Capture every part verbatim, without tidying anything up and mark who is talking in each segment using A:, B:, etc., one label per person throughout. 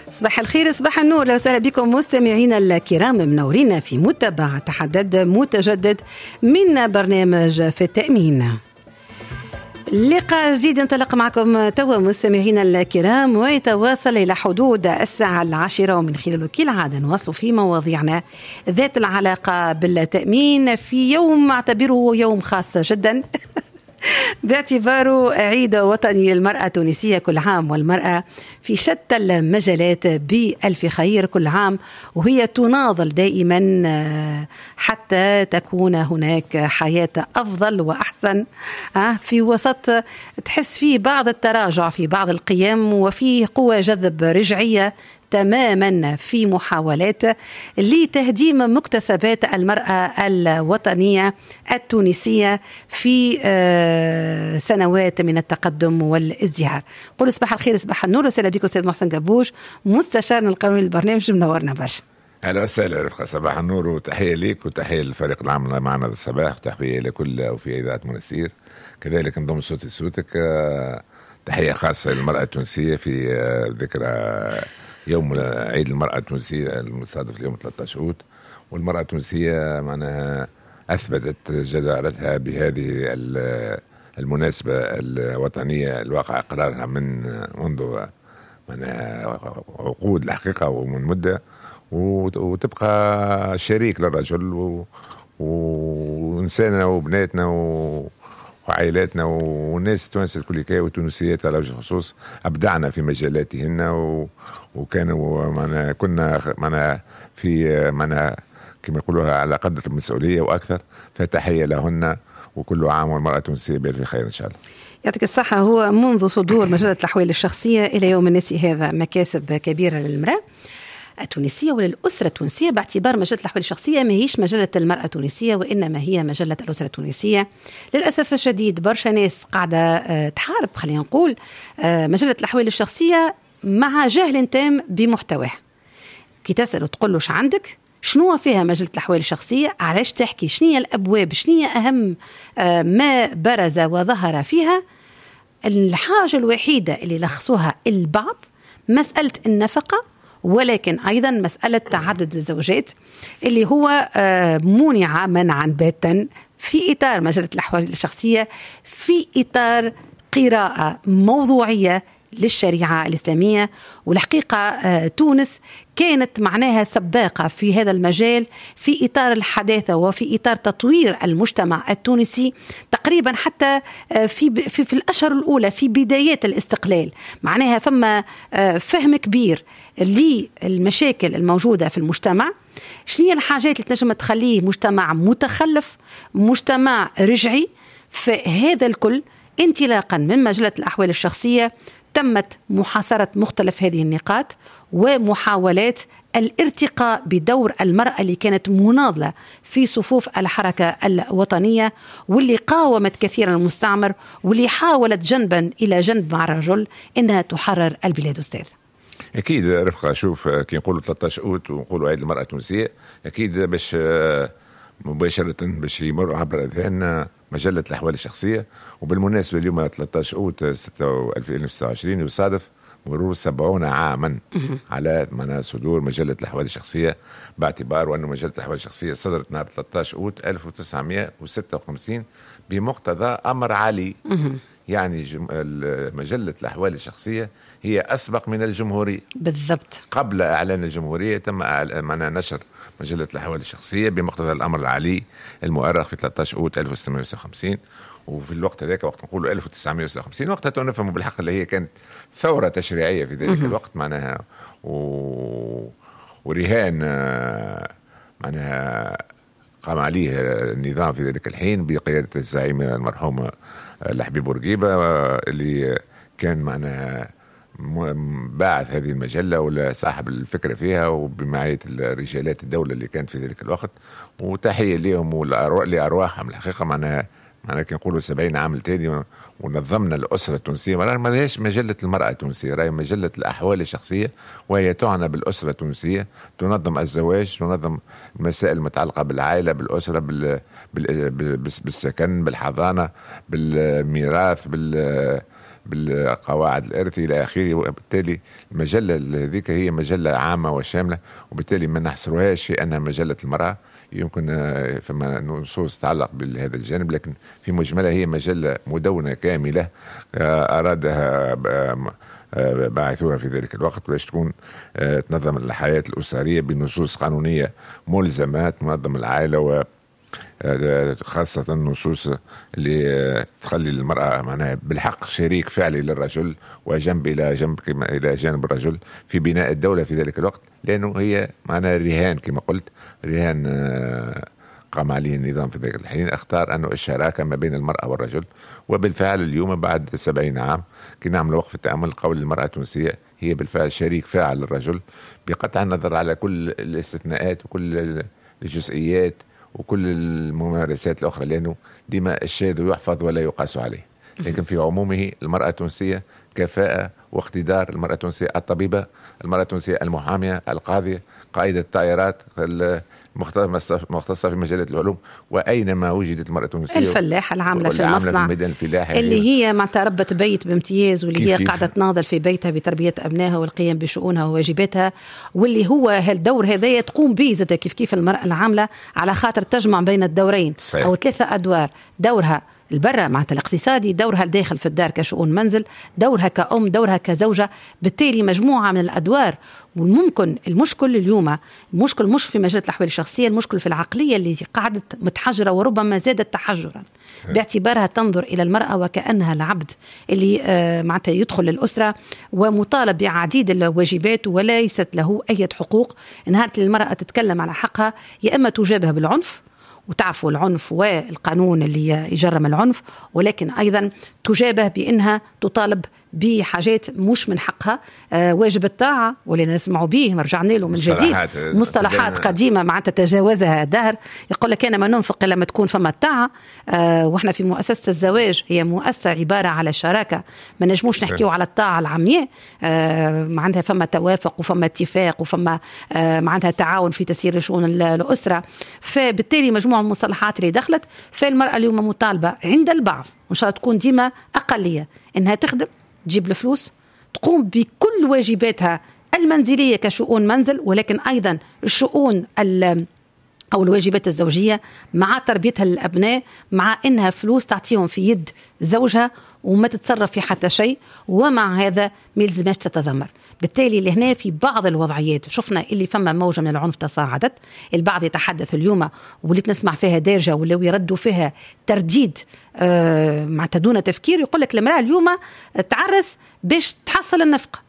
A: صباح الخير، صباح النور، لو وسهلا بكم مستمعينا الكرام، منورين في متابعة تحدث متجدد من برنامج في التأمين. لقاء جديد انطلق معكم توا مستمعينا الكرام، ويتواصل إلى حدود الساعة العاشرة، ومن خلاله كالعادة نواصل في مواضيعنا ذات العلاقة بالتأمين في يوم أعتبره يوم خاص جدا باعتباره عيد وطني للمرأة التونسية كل عام، والمرأة في شتى المجالات بألف خير كل عام، وهي تناضل دائما حتى تكون هناك حياة أفضل وأحسن في وسط تحس فيه بعض التراجع في بعض القيم، وفي قوة جذب رجعية تماما في محاولات لتهديم مكتسبات المرأة الوطنية التونسية في سنوات من التقدم والازدهار. قولوا صباح الخير، صباح النور، وسهلا بكم سيد محسن قبوش مستشارنا القانوني للبرنامج، منورنا برشا.
B: اهلا وسهلا رفقه، صباح النور وتحيه ليك وتحيه للفريق العام معنا هذا الصباح، وتحيه لكل او في اذاعه مناسير، كذلك انضم صوتي صوتك. تحيه خاصه للمراه التونسيه في ذكرى يوم عيد المرأة التونسية المصادف اليوم ثلاثة عشر أوت. والمرأة التونسية معناها أثبتت جدارتها بهذه المناسبة الوطنية الواقع قرارها من منذ معناها عقود الحقيقة ومن مدة، وتبقى شريك للرجل وإنساننا وبناتنا و وعائلاتنا والناس التوانسة الكل كاي والتونسيات على وجه الخصوص أبدعنا في مجالاتهن، و... وكانوا معنا كنا معنا في معنا كما يقولوها على قدر المسؤولية وأكثر، فتحية لهن وكل عام والمرأة التونسية بألف خير إن شاء الله.
A: يعطيك الصحة. هو منذ صدور مجلة الأحوال الشخصية إلى يوم الناس هذا مكاسب كبيرة للمرأة التونسية وللأسرة التونسية، باعتبار مجلة الأحوال الشخصية ما هيش مجلة المرأة التونسية، وإنما هي مجلة الأسرة التونسية. للأسف الشديد برشا ناس قاعدة تحارب، خلينا نقول، مجلة الأحوال الشخصية مع جهل تام بمحتواه. كي تسأل تقول له ش عندك، شنو فيها مجلة الأحوال الشخصية، علاش تحكي، شنية الأبواب، شنية أهم ما برز وظهر فيها. الحاجة الوحيدة اللي لخصوها البعض مسألة النفقة، ولكن أيضا مسألة تعدد الزوجات اللي هو منع منعا باتا في إطار مجلة الأحوال الشخصية، في إطار قراءة موضوعية للشريعة الإسلامية. والحقيقة تونس كانت معناها سباقة في هذا المجال في إطار الحداثة وفي إطار تطوير المجتمع التونسي، تقريبا حتى في, في, في الأشهر الأولى في بدايات الاستقلال. معناها فما فهم كبير للمشاكل الموجودة في المجتمع، شنية الحاجات اللي تنجم تخليه مجتمع متخلف، مجتمع رجعي. فهذا الكل انطلاقا من مجلة الأحوال الشخصية تمت محاصرة مختلف هذه النقاط ومحاولات الارتقاء بدور المرأة اللي كانت مناضلة في صفوف الحركة الوطنية، واللي قاومت كثيرا المستعمر، واللي حاولت جنبا إلى جنب مع الرجل إنها تحرر البلاد. أستاذ
B: أكيد رفقة، شوف كي نقولوا ثلاثة عشر أوت ونقولوا عيد المرأة التونسية، أكيد باش مباشرة باش يمر عبر أذهان مجلة الأحوال الشخصية. وبالمناسبة اليوم ثلاثة عشر أوت ألفين وستة وعشرين يصادف مرور سبعون عاما على من صدور مجلة الأحوال الشخصية، باعتبار أن مجلة الأحوال الشخصية صدرت نهار ثلاثة عشر أوت ألف وتسعمائة وستة وخمسين بمقتضى أمر علي. يعني مجلة الأحوال الشخصية هي أسبق من الجمهورية
A: بالضبط.
B: قبل إعلان الجمهورية تم معنا نشر مجلة الأحوال الشخصية بمقتضى الأمر العلي المؤرخ في ثلاثة عشر أوت ألف وستمائة وستة وخمسين. وفي الوقت ذاك وقت نقول ألف وتسعمائة وستة وخمسين وقتها نفهم بالحق اللي هي كانت ثورة تشريعية في ذلك الوقت معناها، و... ورهان معناها قام عليه النظام في ذلك الحين بقيادة الزعيم المرحوم لحبيب بورقيبة، اللي كان معناها باعث هذه المجلة ولا صاحب الفكرة فيها، وبمعية الرجالات الدولة اللي كانت في ذلك الوقت. وتحية لهم ولأرواحهم الحقيقة. معناها معناها كي نقولوا سبعين عام تاني ونظمنا الأسرة التونسية. ما هيش مجلة المرأة التونسية، راهي مجلة الأحوال الشخصية، وهي تعنى بالأسرة التونسية، تنظم الزواج، تنظم المسائل المتعلقة بالعائلة، بالأسرة، بال... بال... بالسكن، بالحضانة، بالميراث، بال بالقواعد الإرث إلى آخره. وبالتالي المجلة هذيك هي مجلة عامة وشاملة، وبالتالي ما نحصرهاش في أنها مجلة المرأة. يمكن فما نصوص تتعلق بهذا الجانب، لكن في مجملها هي مجلة مدونة كاملة أرادها باعثوها في ذلك الوقت باش تكون تنظم الحياة الأسرية بنصوص قانونية ملزمة تنظم العائلة، و خاصة النصوص اللي تخلي المرأة معناها بالحق شريك فعلي للرجل وجنب إلى جنب إلى جانب الرجل في بناء الدولة في ذلك الوقت، لأنه هي معناها رهان كما قلت، رهان قام عليه النظام في ذلك الحين، اختار أنه الشراكة ما بين المرأة والرجل. وبالفعل اليوم بعد سبعين عام كي نعمل وقف التأمل قول المرأة التونسية هي بالفعل شريك فاعل للرجل، بقطع النظر على كل الاستثناءات وكل الجزئيات وكل الممارسات الأخرى، لأنه ديما الشاذ يحفظ ولا يقاس عليه. لكن في عمومه المرأة التونسية كفاءة واقتدار، المرأة التونسية الطبيبة، المرأة التونسية المحامية، القاضية، قائدة الطائرات، مختصة في مجالات العلوم، وأينما وجدت المرأة التونسية،
A: الفلاحة العاملة في المصنع
B: في
A: اللي هي مع ربة بيت بامتياز، واللي هي قاعدة تناضل في بيتها بتربية أبنائها والقيام بشؤونها وواجباتها، واللي هو هالدور هذا تقوم به زاد كيف كيف المرأة العاملة على خاطر تجمع بين الدورين. صحيح. أو ثلاثة أدوار، دورها البرة معناتها الاقتصادي، دورها الداخل في الدار كشؤون منزل، دورها كأم، دورها كزوجة. بالتالي مجموعة من الأدوار. والممكن المشكل اليوم المشكل مش في مجال الأحوال الشخصية، المشكل في العقلية اللي قاعدة متحجرة وربما زادت تحجرا باعتبارها تنظر إلى المرأة وكأنها العبد اللي آه معناتها يدخل للأسرة ومطالب بعديد الواجبات وليست له أي حقوق. نهار المرأة تتكلم على حقها يا إما تجابه بالعنف، وتعرفوا العنف والقانون اللي يجرم العنف، ولكن أيضا تجابه بأنها تطالب بحاجات مش من حقها. آه واجب الطاعة واللي نسمع به رجعنا له من جديد، مصطلحات قديمة معناتها تجاوزها دهر. يقول لك أنا ما ننفق لما تكون فما الطاعة. آه وإحنا في مؤسسة الزواج هي مؤسسة عبارة على شراكة، ما نجموش نحكيو على الطاعة العمياء. آه معناتها فما توافق وفما اتفاق وفما آه معناتها تعاون في تسيير شؤون الأسرة. فبالتالي مجموعة من المصطلحات اللي دخلت، فالمرأة اليوم مطالبة عند البعض وإن شاء الله تكون ديما أقلية إنها تخدم، تجيب الفلوس، تقوم بكل واجباتها المنزلية كشؤون منزل، ولكن أيضا الشؤون أو الواجبات الزوجية مع تربيتها للأبناء، مع إنها فلوس تعطيهم في يد زوجها وما تتصرف في حتى شيء، ومع هذا ما يلزمهاش تتذمر. بالتالي لهنا في بعض الوضعيات شفنا اللي فما موجة من العنف تصاعدت. البعض يتحدث اليوم واللي نسمع فيها دارجة ولو يردوا فيها ترديد آه مع دون تفكير، يقول لك المرأة اليوم تعرس باش تحصل النفقة.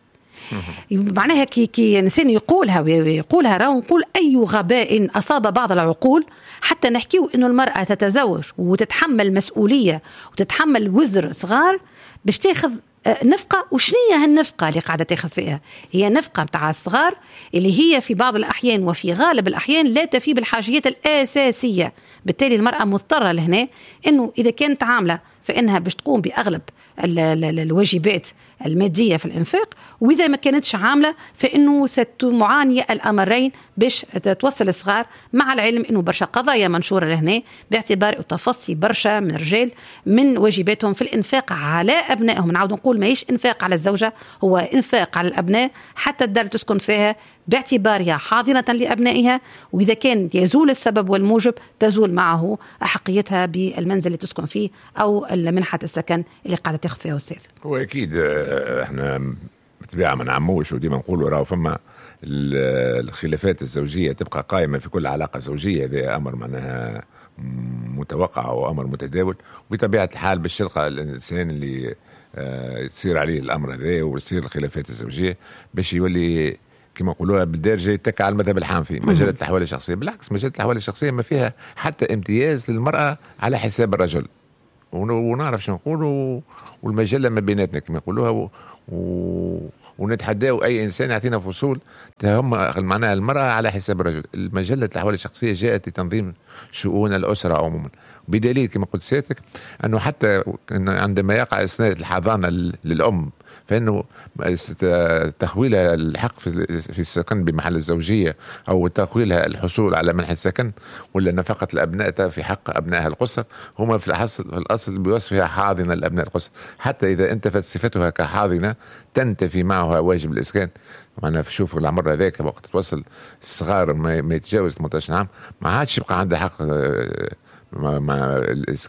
A: معناها كي كي إنسان يقولها ويقولها راهو نقول أي غباء أصاب بعض العقول حتى نحكيو إنه المرأة تتزوج وتتحمل مسؤولية وتتحمل وزر صغار باش تاخذ نفقة. وشنية هالنفقة اللي قاعدة تاخذ فيها؟ هي نفقة متاع الصغار اللي هي في بعض الأحيان وفي غالب الأحيان لا تفي بالحاجيات الأساسية. بالتالي المرأة مضطرة لهنا إنه إذا كانت عاملة فإنها باش تقوم بأغلب الواجبات المادية في الإنفاق، وإذا ما كانتش عاملة فإنه ستمعاني الأمرين باش توصل الصغار. مع العلم إنه برشا قضايا منشورة لهنا باعتبار تفصي برشا من الرجال من واجباتهم في الإنفاق على أبنائهم. نعود نقول ما هيش إنفاق على الزوجة، هو إنفاق على الأبناء حتى الدار تسكن فيها باعتبارها حاضنة لأبنائها، وإذا كان يزول السبب والموجب تزول معه أحقيتها بالمنزل اللي تسكن فيه أو منحة السكن اللي قاعدة تاخذ فيها أستاذ.
B: هو أكيد احنا بطبيعة ما نعموش وديما نقولوا راهو فما الخلافات الزوجية تبقى قائمة في كل علاقة زوجية، هذا أمر معناها متوقع وأمر متداول، وبطبيعة الحال باش تلقى الإنسان اللي يصير عليه الأمر هذا ويصير الخلافات الزوجية باش يولي كما يقولوها بالدارجة يتكى على المذهب الحنفي مجلة الأحوال الشخصية. بالعكس مجلة الأحوال الشخصية ما فيها حتى امتياز للمرأة على حساب الرجل، ونعرف شو نقولوا، والمجلة ما بيناتنا كما يقولوها و... و... ونتحداو أي إنسان يعطينا فصول تهم معناها المرأة على حساب الرجل. المجلة الأحوال الشخصية جاءت لتنظيم شؤون الأسرة عموما، بدليل كما قلت سيادتك أنه حتى عندما يقع إسناد الحضانة للأم فإنه تخويلها الحق في السكن بمحل الزوجية أو تخويلها الحصول على منح السكن ولا نفقة الأبناء في حق أبنائها القصر هما في الأصل في الأصل بوصفها حاضنة لأبناء القصر، حتى إذا انتفت صفتها كحاضنة تنتفي معها واجب الإسكان. معنا شوفوا العمر هذاك وقت توصل الصغار ما يتجاوز ثمانية عشر عام ما عادش يبقى عنده حق مع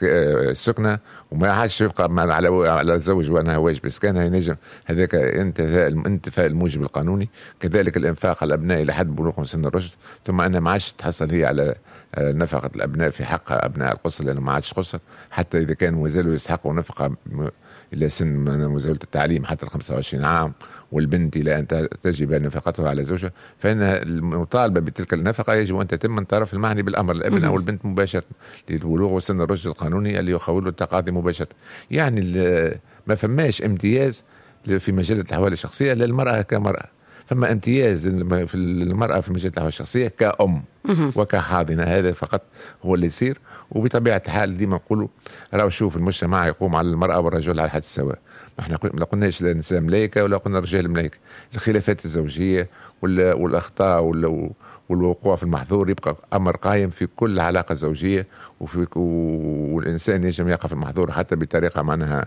B: السكنة وما عادش يبقى مع على الزوج وأنها واجب إسكانها ينجم هذاك انتفاء الموجب القانوني. كذلك الإنفاق على الأبناء إلى حد بلوغهم سن الرشد، ثم أنها ما عادش تحصل هي على نفقة الأبناء في حق أبناء القصر لأنه ما عادش قصر، حتى إذا كانوا ما زالوا يستحقوا نفقة إلى سن مزاولة التعليم حتى خمسة وعشرين عام، والبنت إلى أن تجب نفقتها على زوجها، فإن المطالبة بتلك النفقة يجب أن تتم من طرف المعني بالأمر الابن أو البنت مباشرة لبلوغ سن الرشد القانوني اللي يخوله التقاضي مباشرة. يعني ما فماش امتياز في مجال الأحوال الشخصية للمرأة كمرأة، فما امتياز في المرأة في مجال الأحوال الشخصية كأم وكحاضنة، هذا فقط هو اللي يصير. وبطبيعة الحال ديما نقولوا راهو شوف المجتمع يقوم على المرأة والرجل على حد السواء، ما احنا ما قلناش لا نساء ملايكة ولا قلنا رجال ملايكة. الخلافات الزوجية والأخطاء والوقوع في المحظور يبقى أمر قائم في كل علاقة زوجية، وفي والإنسان يجب يقع في المحظور حتى بطريقة معناها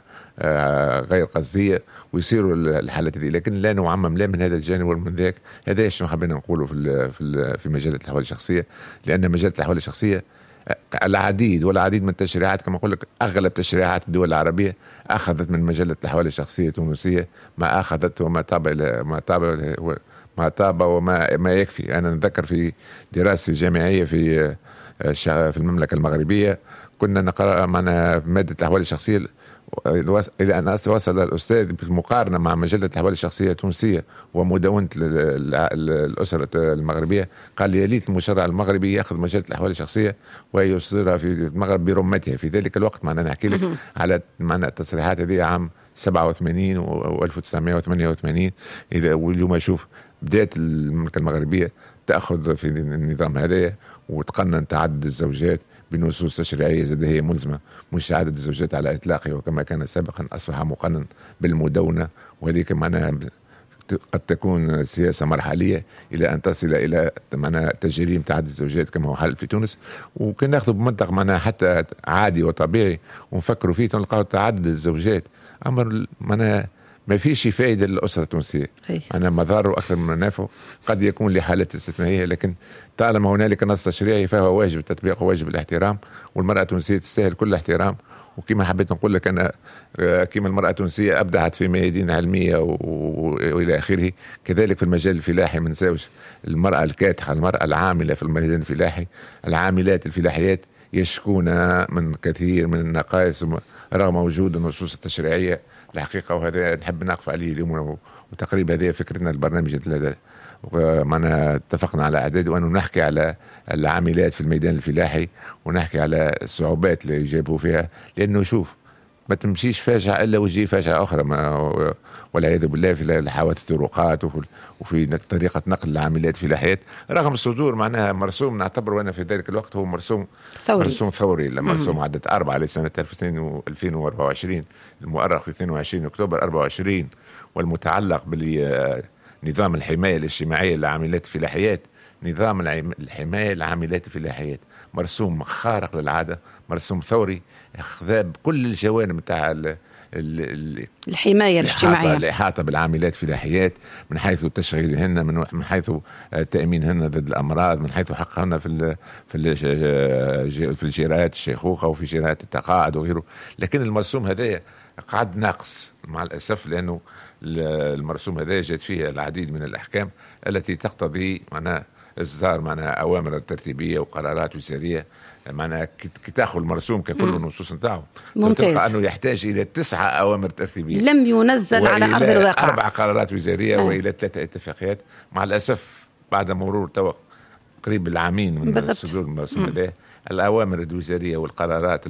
B: غير قصدية ويصيروا الحالات دي، لكن لا نعمم لا من هذا الجانب ولا من ذاك. هذا ايش حبينا نقوله في في في مجال الأحوال الشخصية، لأن مجال الأحوال الشخصية العديد والعديد من التشريعات كما أقول لك أغلب تشريعات الدول العربية أخذت من مجلة الأحوال الشخصية التونسية ما أخذت وما تاب إلى ما تاب ما تاب وما ما يكفي. أنا نذكر في دراستي الجامعية في في المملكة المغربية كنا نقرأ معنا مادة الأحوال الشخصية إلى أن وصل الأستاذ بالمقارنة مع مجلة الأحوال الشخصية التونسية ومدونة الأسرة المغربية، قال لي ليت المشرع المغربي يأخذ مجلة الأحوال الشخصية ويصدرها في المغرب برمتها في ذلك الوقت. معنا نحكي لك على معنا التصريحات هذه عام سبعة وثمانين و ألف وتسعمائة وثمانية وثمانين. إذا واليوم أشوف بداية المملكة المغربية تأخذ في النظام هذا وتقنن تعدد الزوجات بنصوص تشريعية زاد هي ملزمة، مش عدد الزوجات على إطلاقه وكما كان سابقا، أصبح مقنن بالمدونة، وهذه معناها قد تكون سياسة مرحلية إلى أن تصل إلى معناها تجريم تعدد الزوجات كما هو حال في تونس. وكنا ناخذ بمنطق معناها حتى عادي وطبيعي ونفكروا فيه تلقاو تعدد الزوجات أمر معناها ما فيش فائدة للأسرة التونسية، أنا مضاره أكثر من منافعه. قد يكون لحالات استثنائية، لكن طالما هنالك نص تشريعي فهو واجب التطبيق وواجب الاحترام، والمرأة التونسية تستاهل كل احترام. وكما حبيت نقول لك أنا كما المرأة التونسية أبدعت في ميادين علمية وإلى آخره، كذلك في المجال الفلاحي من زوج المرأة الكاتحة المرأة العاملة في الميدان الفلاحي. العاملات الفلاحيات يشكون من كثير من النقائص رغم وجود النصوص التشريعية الحقيقة، وهذا نحب نقف عليه اليوم. وتقريبا هذه فكرتنا البرنامج هذا، ومعنا اتفقنا على أعداد وأنه نحكي على العاملات في الميدان الفلاحي ونحكي على الصعوبات اللي يجابوا فيها، لأنه شوف ما تمشيش فاجعة إلا وجي فاجعة أخرى والعياذ بالله في حوادث الطرقات وفي طريقة نقل العاملات في الفلاحيات، رغم الصدور معناها مرسوم نعتبره أنا في ذلك الوقت هو مرسوم ثوري مرسوم ثوري لما مرسوم عدة أربعة لسنة ألفين وأربعة وعشرين المؤرخ في اثنين وعشرين أكتوبر أربعة وعشرين، والمتعلق بنظام الحماية الاجتماعية للعاملات الفلاحيات. نظام الحماية للعاملات الفلاحيات مرسوم خارق للعادة، مرسوم ثوري اخذاب كل الجوانب تاع
A: الحماية الاجتماعية،
B: الإحاطة بالعاملات الفلاحيات من حيث تشغيلهن، من حيث تأمينهن ضد الأمراض، من حيث حقهن في في في الجيرات الشيخوخة وفي جيرات التقاعد وغيره. لكن المرسوم هذا قعد ناقص مع الأسف، لأنه المرسوم هذا جاءت فيه العديد من الأحكام التي تقتضي معناها إصدار معناها أوامر ترتيبية وقرارات وزارية، معناها كي تاخذ المرسوم ككل النصوص نتاعو تلقى أنه يحتاج إلى تسعة أوامر ترتيبية
A: لم ينزل على أرض الواقع،
B: أربع قرارات وزارية أه. وإلى ثلاثة اتفاقيات. مع الأسف بعد مرور تو قريب العامين من صدور المرسوم هذا، الأوامر الوزارية والقرارات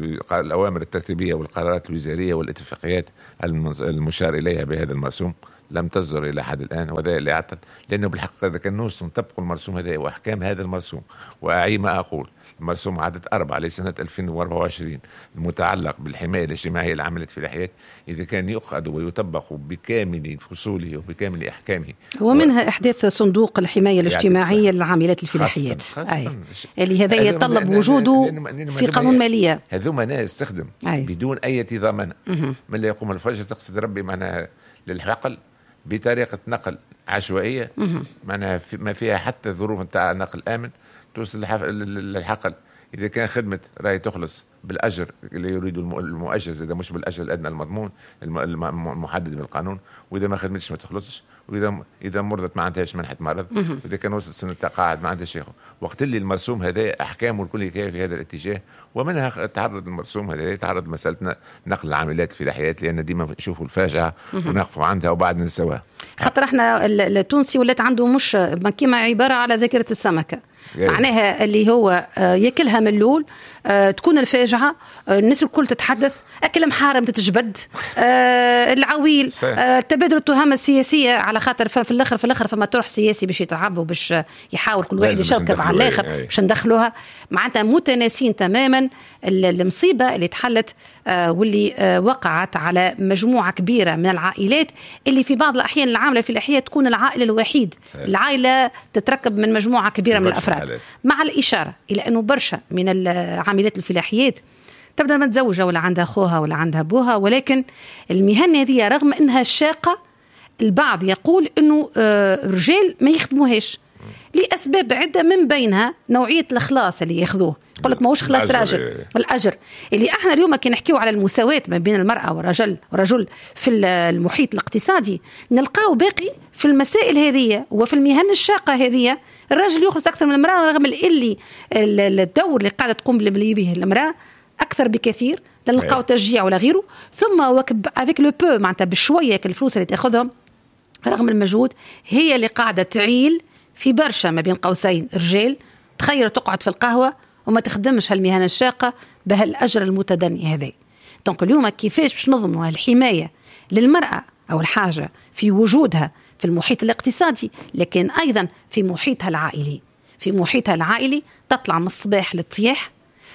B: الأوامر الترتيبية والقرارات الوزارية والاتفاقيات المشار إليها بهذا المرسوم لم تصدر الى حد الان، وهذا اللي يعطل، لانه بالحق اذا كان نوصل نطبق المرسوم هذا واحكام هذا المرسوم، واعي ما اقول المرسوم عدد أربعة لسنة ألفين وأربعة وعشرين المتعلق بالحماية الاجتماعية للعاملات الفلاحيات، إذا كان يؤخذ ويطبق بكامل فصوله وبكامل أحكامه،
A: ومنها و... إحداث صندوق الحماية الاجتماعية للعاملات الفلاحيات،
B: خاصة خاصة
A: اللي هذا يتطلب وجوده في قانون مالية.
B: هذوما ناس تخدم أي. بدون أي ضمان، من اللي يقوم الفجر تقصد ربي معناها للحقل بطريقة نقل عشوائية، معناها في ما فيها حتى ظروف نتاع نقل آمن توصل للحقل. إذا كان خدمة راهي تخلص بالأجر اللي يريد المؤجر، إذا مش بالأجر الأدنى المضمون المحدد بالقانون، وإذا ما خدمتش ما تخلصش، وإذا إذا مرضت ما عندهاش منحة مرض، وإذا كان وصلت سنة تقاعد ما عندهاش ياخذ. وقت اللي المرسوم هذا أحكامه الكل في هذا الاتجاه، ومنها تعرض المرسوم هذا يتعرض مسألة نقل العاملات الفلاحيات، لأن ديما نشوفوا الفاجعة ونقفوا عندها وبعد ننسوها.
A: خاطر احنا التونسي ولات عنده مش كيما عبارة على ذاكرة السمكة، معناها اللي هو ياكلها من اللول، تكون الفاجعة، الناس الكل تتحدث، أكل محارم تتجبد، العويل، تبادل التهم السياسية، على خاطر في الآخر في الآخر فما طرح سياسي باش يتعب وباش يحاول كل واحد يشركب على الآخر باش ندخلوها. معناتها متناسين تماما المصيبة اللي تحلت واللي وقعت على مجموعة كبيرة من العائلات، اللي في بعض الأحيان العاملة في الأحياء تكون العائلة الوحيد، العائلة تتركب من مجموعة كبيرة من الأفراد، مع الإشارة إلى أنه برشا من العاملات الفلاحيات تبدأ متزوجة ولا عندها أخوها ولا عندها أبوها، ولكن المهنة هذه رغم أنها شاقة البعض يقول أنه رجال ما يخدموهاش لأسباب عدة، من بينها نوعية الإخلاص اللي ياخذوه. قلت ما هوش خلاص راجل الأجر اللي احنا اليوم كي نحكيو على المساواة ما بين المرأة والرجل والرجل في المحيط الاقتصادي، نلقاو باقي في المسائل هذه وفي المهن الشاقة هذه الرجل يخلص أكثر من المرأة، رغم اللي الدور اللي قاعدة تقوم به المرأة أكثر بكثير، نلقاو تشجيع ولا غيره. ثم وكب افيك لو بو معناتها بشوية الفلوس اللي تاخذهم رغم المجهود، هي اللي قاعدة تعيل في برشا ما بين قوسين رجال. تخيل تقعد في القهوة وما تخدمش هالمهنة الشاقة بهالأجر المتدني هذا. دونك اليوم كيفاش باش نضمنوا الحماية للمرأة أو الحاجة في وجودها في المحيط الاقتصادي، لكن أيضا في محيطها العائلي. في محيطها العائلي تطلع من الصباح للطياح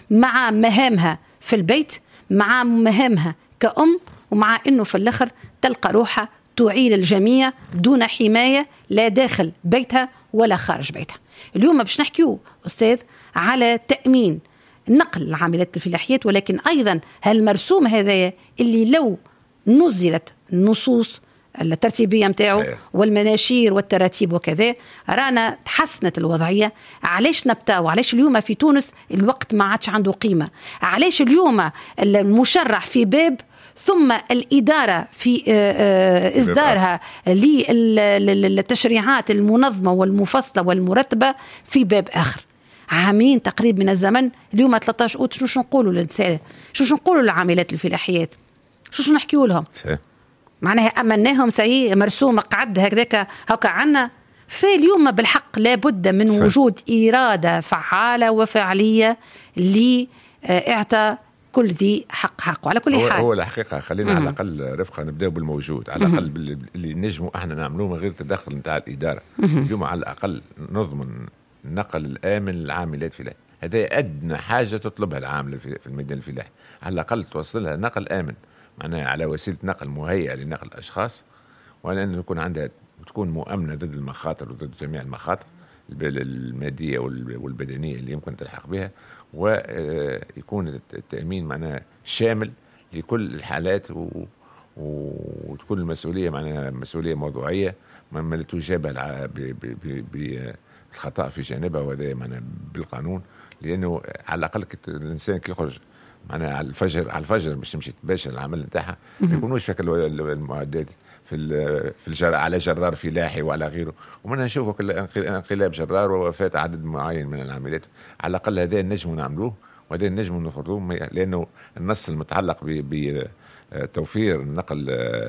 A: مع مهامها في البيت، مع مهامها كأم، ومع أنه في الآخر تلقى روحها تعيل الجميع دون حماية لا داخل بيتها ولا خارج بيتها. اليوم باش نحكيو أستاذ على تأمين نقل العاملات الفلاحيات، ولكن أيضا هالمرسوم هذا اللي لو نزلت النصوص الترتيبية متاعه والمناشير والتراتيب وكذا رانا تحسنت الوضعية. علاش نبتاو؟ علاش اليوم في تونس الوقت ما عادش عنده قيمة؟ علاش اليوم المشرع في باب ثم الإدارة في إصدارها للتشريعات المنظمة والمفصلة والمرتبة في باب آخر؟ عامين تقريبا من الزمن. اليوم ثلاثة عشر أوت شو نقولوا للنساء، شو نقولوا للعاملات الفلاحيات، شو نحكيوا لهم؟ معناها أمناهم سي مرسوم قعد هكذاك هكا عنا. فاليوم بالحق لابد من صحيح. وجود إرادة فعالة وفعلية لإعطاء كل ذي حق حقه. على كل
B: هو
A: حال
B: هو الحقيقة خلينا على الأقل رفقة نبدأ بالموجود، على الأقل اللي نجموا احنا نعملوه من غير تدخل نتاع الإدارة. اليوم على الأقل نضمن النقل الآمن للعاملات في الفلاحة، هذا أدنى حاجة تطلبها العامل في الميدان الفلاحي، على الأقل توصلها نقل آمن، معناها على وسيلة نقل مهيئة لنقل الأشخاص، وأن يكون عندها تكون مؤمنة ضد المخاطر وضد جميع المخاطر المادية والبدنية اللي يمكن تلحق بها، ويكون التأمين معناها شامل لكل الحالات، وتكون المسؤولية معناها مسؤولية موضوعية ما لا تجابه بالخطأ في جانبها، وهذا معناها بالقانون. لأنه على الأقل الإنسان كي يخرج معناها على الفجر على الفجر باش تمشي تباشر العمل نتاعها، ما يكونوش فيك المعدات في في الجر على جرار فلاحي وعلى غيره، ومنها نشوفوا انقلاب جرار ووفاة عدد معين من العاملات. على الأقل هذا النجم نعملوه وهذا النجم نفرضوه، لأنه النص المتعلق بتوفير النقل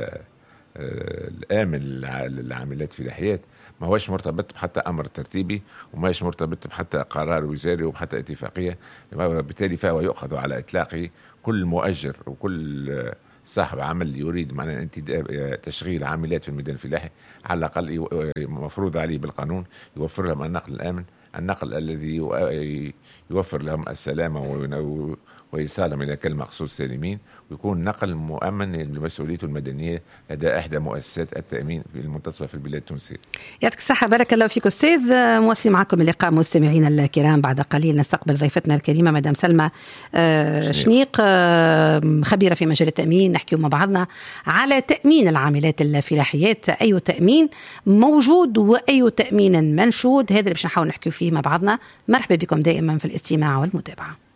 B: الآمن للعاملات في الفلاحيات ما هوش مرتبط بحتى أمر ترتيبي، وما هوش مرتبط بحتى قرار وزاري وبحتى اتفاقية، بالتالي فهو يؤخذ على إطلاقه كل مؤجر وكل صاحب عمل يريد معناها انتداب تشغيل عاملات في الميدان الفلاحي، على الأقل مفروض عليه بالقانون يوفر لهم النقل الآمن، النقل الذي يوفر لهم السلامة وإيصالهم إلى كل مقصود سالمين، ويكون نقل مؤمن لمسؤوليته المدنية لدى إحدى مؤسسات التأمين في المنتصفة في البلاد التونسية.
A: يعطيك الصحة، بارك الله فيك أستاذ. مواصل معكم اللقاء مستمعينا الكرام، بعد قليل نستقبل ضيفتنا الكريمة مدام سلمى آه شنيق، آه خبيرة في مجال التأمين. نحكي مع بعضنا على تأمين العاملات الفلاحيات، أي تأمين موجود وأي تأمين منشود، هذا اللي باش نحاول نحكي فيه مع بعضنا. مرحبا بكم دائما في الاستماع والمتابعة.